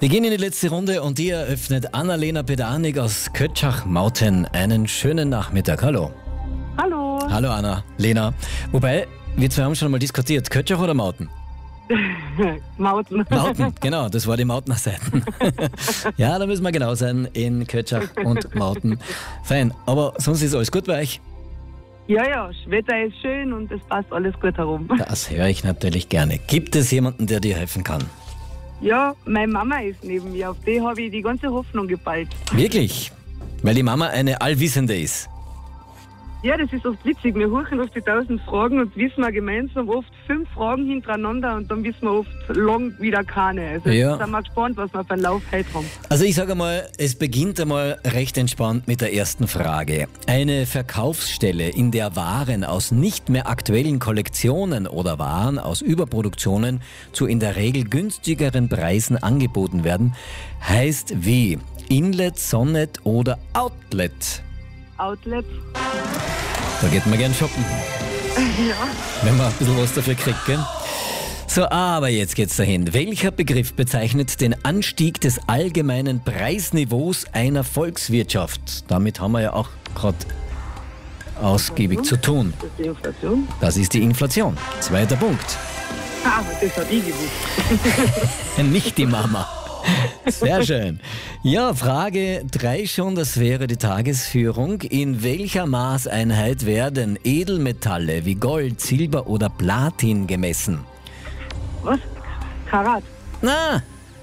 Wir gehen in die letzte Runde und die eröffnet Annalena Pedanik aus Kötschach-Mauten. Einen schönen Nachmittag. Hallo. Hallo. Hallo Anna-Lena. Wobei, wir zwei haben schon mal diskutiert. Kötschach oder Mauten? Mauten. Mauten, genau, das war die Mautner Seiten. Ja, da müssen wir genau sein in Kötschach und Mauten. Fein, aber sonst ist alles gut bei euch? Ja, das Wetter ist schön und es passt alles gut herum. Das höre ich natürlich gerne. Gibt es jemanden, der dir helfen kann? Ja, meine Mama ist neben mir, auf die habe ich die ganze Hoffnung geballt. Wirklich? Weil die Mama eine Allwissende ist. Ja, das ist oft witzig. Wir horchen oft die 1000 Fragen und wissen wir gemeinsam oft 5 Fragen hintereinander und dann wissen wir oft lang wieder keine. Also Ja. sind wir gespannt, was wir für einen Lauf heute haben. Also ich sage einmal, es beginnt einmal recht entspannt mit der ersten Frage. Eine Verkaufsstelle, in der Waren aus nicht mehr aktuellen Kollektionen oder Waren aus Überproduktionen zu in der Regel günstigeren Preisen angeboten werden, heißt wie? Inlet, Sonnet oder Outlet? Outlet. Da geht man gern shoppen, Ja. wenn man ein bisschen was dafür kriegt, gell? So, aber jetzt geht's dahin. Welcher Begriff bezeichnet den Anstieg des allgemeinen Preisniveaus einer Volkswirtschaft? Damit haben wir ja auch gerade ausgiebig zu tun. Das ist die Inflation. Das ist die Inflation. Zweiter Punkt. Ah, das hat ich gewusst. Nicht die Mama. Sehr schön. Ja, Frage 3 schon, das wäre die Tagesführung. In welcher Maßeinheit werden Edelmetalle wie Gold, Silber oder Platin gemessen? Was? Karat. Na.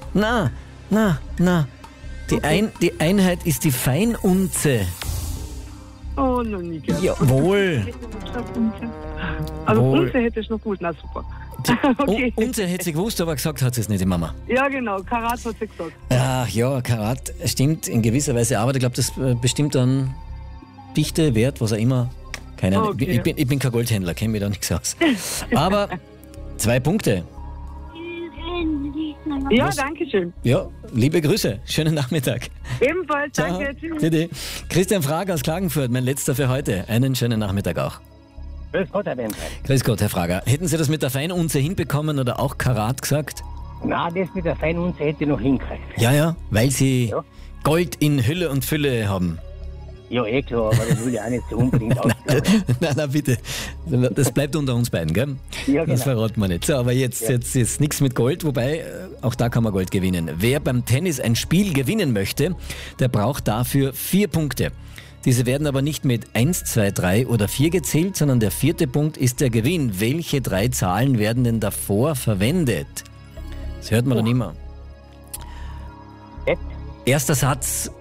Die Einheit ist die Feinunze. Oh, noch nie gehört. Jawohl. Also Wohl. Unze hätte ich noch gut, na super. Okay. Unze hätte sie gewusst, aber gesagt hat sie es nicht, die Mama. Ja genau, Karat hat sie gesagt. Ach ja, Karat stimmt in gewisser Weise, aber ich glaube, das bestimmt dann Dichte, Wert, was auch immer. Keine Ahnung. Okay. Ich bin kein Goldhändler, kenne mich da nichts aus. Aber 2 Punkte. Ja, danke schön. Ja, liebe Grüße. Schönen Nachmittag. Ebenfalls, danke. Tschüss. Bitte. Christian Frager aus Klagenfurt, mein letzter für heute. Einen schönen Nachmittag auch. Grüß Gott, Herr Wendler. Grüß Gott, Herr Frager. Hätten Sie das mit der Feinunze hinbekommen oder auch Karat gesagt? Na, das mit der Feinunze hätte ich noch hingekriegt. Ja, weil Sie Ja. Gold in Hülle und Fülle haben. Ja, klar, aber das will ich auch nicht so unbedingt ausführen. Nein, bitte. Das bleibt unter uns beiden, gell? Ja, Das genau. verraten wir nicht. So, aber jetzt nichts mit Gold, wobei auch da kann man Gold gewinnen. Wer beim Tennis ein Spiel gewinnen möchte, der braucht dafür 4 Punkte. Diese werden aber nicht mit 1, 2, 3 oder 4 gezählt, sondern der 4. Punkt ist der Gewinn. Welche 3 Zahlen werden denn davor verwendet? Das hört man dann immer. Jetzt? Erster Satz,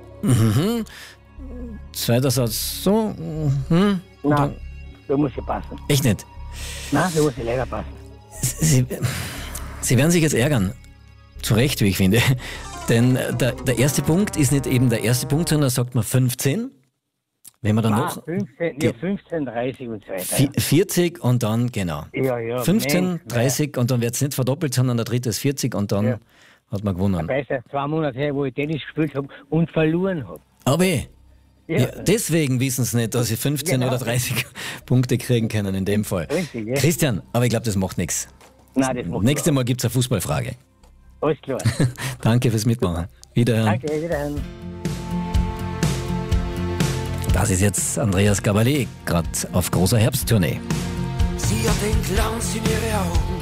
zweiter Satz, so, Nein, da muss ich passen. echt nicht. Nein, da muss ich leider passen. Sie werden sich jetzt ärgern. Zu Recht, wie ich finde. Denn der erste Punkt ist nicht eben der erste Punkt, sondern da sagt man 15. Wenn man dann noch 15, 30 und so weiter. 40 und dann, genau. Ja, 15, Mensch, 30 und dann wird es nicht verdoppelt, sondern der dritte ist 40 und dann hat man gewonnen. Ich weiß erst 2 Monate her, wo ich Tennis gespielt habe und verloren habe. Aber Ja, deswegen wissen sie nicht, dass sie 15 Genau. oder 30 Punkte kriegen können in dem Fall. Richtig, ja. Christian, aber ich glaube, das macht nichts. Nein, das macht Nächstes Mal gibt es eine Fußballfrage. alles klar. Danke fürs Mitmachen. Wiederhören. Danke, wiederhören. Das ist jetzt Andreas Gabalier, gerade auf großer Herbsttournee. Sie hat den Glanz in ihre Augen